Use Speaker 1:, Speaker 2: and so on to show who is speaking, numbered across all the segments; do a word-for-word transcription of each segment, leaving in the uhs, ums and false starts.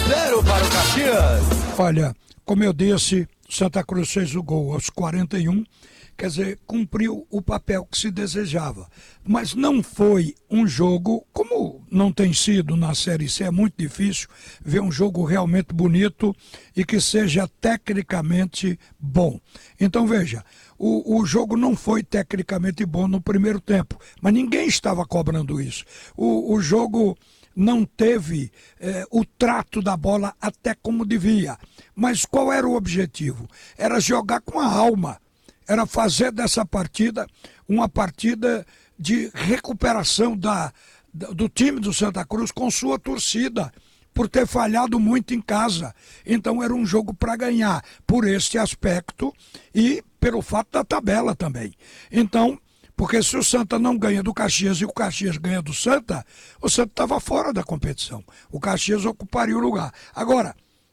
Speaker 1: zero para o Caxias.
Speaker 2: Olha, como eu disse, Santa Cruz fez o gol aos quarenta e um, quer dizer, cumpriu o papel que se desejava. Mas não foi um jogo, como não tem sido na Série C, é muito difícil ver um jogo realmente bonito e que seja tecnicamente bom. Então veja, o, o jogo não foi tecnicamente bom no primeiro tempo, mas ninguém estava cobrando isso. O, o jogo não teve eh, o trato da bola até como devia. Mas qual era o objetivo? Era jogar com a alma. Era fazer dessa partida uma partida de recuperação da, do time do Santa Cruz com sua torcida, por ter falhado muito em casa. Então era um jogo para ganhar, por este aspecto e pelo fato da tabela também. Então, porque se o Santa não ganha do Caxias e o Caxias ganha do Santa, o Santa estava fora da competição. O Caxias ocuparia o lugar. Agora,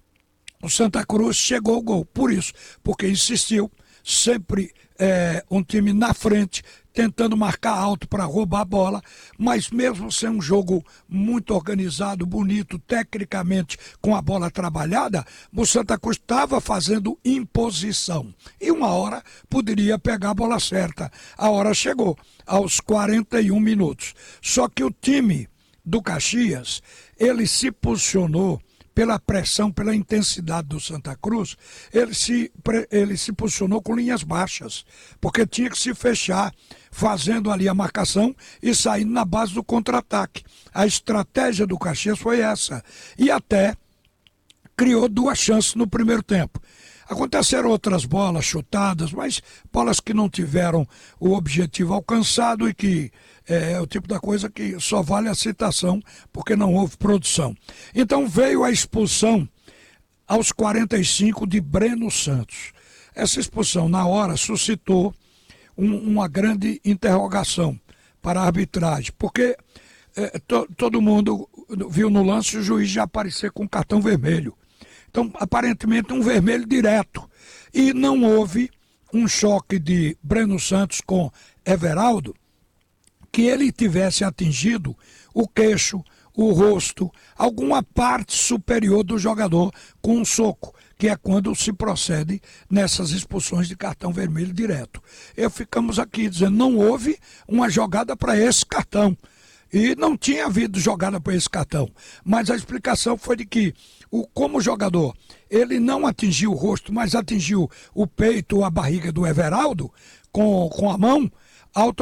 Speaker 2: o Santa Cruz chegou ao gol, por isso, porque insistiu, sempre é, um time na frente, tentando marcar alto para roubar a bola, mas mesmo sem um jogo muito organizado, bonito, tecnicamente, com a bola trabalhada, o Santa Cruz estava fazendo imposição. E uma hora poderia pegar a bola certa. A hora chegou, aos quarenta e um minutos. Só que o time do Caxias, ele se posicionou pela pressão, pela intensidade do Santa Cruz, ele se, ele se posicionou com linhas baixas, porque tinha que se fechar, fazendo ali a marcação e saindo na base do contra-ataque. A estratégia do Caxias foi essa, e até criou duas chances no primeiro tempo. Aconteceram outras bolas chutadas, mas bolas que não tiveram o objetivo alcançado e que é o tipo da coisa que só vale a citação porque não houve produção. Então veio a expulsão aos quarenta e cinco de Breno Santos. Essa expulsão na hora suscitou um, uma grande interrogação para a arbitragem, porque é, to, todo mundo viu no lance o juiz já aparecer com cartão vermelho. Então, aparentemente, um vermelho direto. E não houve um choque de Breno Santos com Everaldo que ele tivesse atingido o queixo, o rosto, alguma parte superior do jogador com um soco, que é quando se procede nessas expulsões de cartão vermelho direto. E ficamos aqui dizendo, não houve uma jogada para esse cartão. E não tinha havido jogada para esse cartão. Mas a explicação foi de que, o, como jogador, ele não atingiu o rosto, mas atingiu o peito ou a barriga do Everaldo com, com a mão,